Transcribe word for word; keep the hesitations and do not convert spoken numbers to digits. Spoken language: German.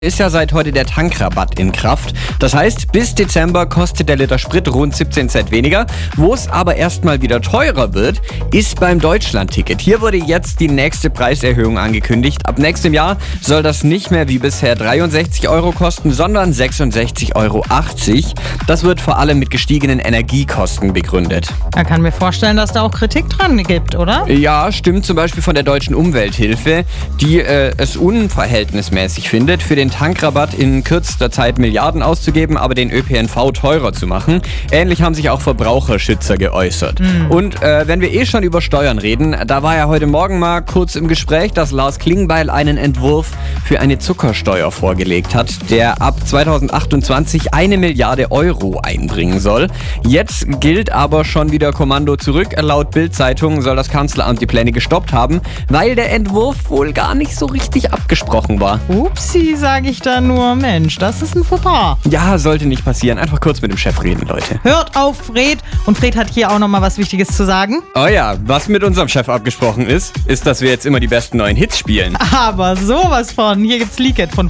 Ist ja seit heute der Tankrabatt in Kraft. Das heißt, bis Dezember kostet der Liter Sprit rund siebzehn Cent weniger. Wo es aber erstmal wieder teurer wird, ist beim Deutschland-Ticket. Hier wurde jetzt die nächste Preiserhöhung angekündigt. Ab nächstem Jahr soll das nicht mehr wie bisher dreiundsechzig Euro kosten, sondern sechsundsechzig Euro achtzig. Das wird vor allem mit gestiegenen Energiekosten begründet. Man kann mir vorstellen, dass da auch Kritik dran gibt, oder? Ja, stimmt, zum Beispiel von der Deutschen Umwelthilfe, die äh, es unverhältnismäßig findet, für den Tankrabatt in kürzester Zeit Milliarden auszugeben, aber den Ö P N V teurer zu machen. Ähnlich haben sich auch Verbraucherschützer geäußert. Mhm. Und äh, wenn wir eh schon über Steuern reden, da war ja heute Morgen mal kurz im Gespräch, dass Lars Klingbeil einen Entwurf für eine Zuckersteuer vorgelegt hat, der ab zweitausendachtundzwanzig eine Milliarde Euro einbringen soll. Jetzt gilt aber schon wieder Kommando zurück. Laut Bild-Zeitung soll das Kanzleramt die Pläne gestoppt haben, weil der Entwurf wohl gar nicht so richtig abgesprochen war. Upsi, sage ich da nur. Mensch, das ist ein Fauxpas. Ja, sollte nicht passieren. Einfach kurz mit dem Chef reden, Leute. Hört auf, Fred. Und Fred hat hier auch nochmal was Wichtiges zu sagen. Oh ja, was mit unserem Chef abgesprochen ist, ist, dass wir jetzt immer die besten neuen Hits spielen. Aber sowas von. Hier gibt's Leaked von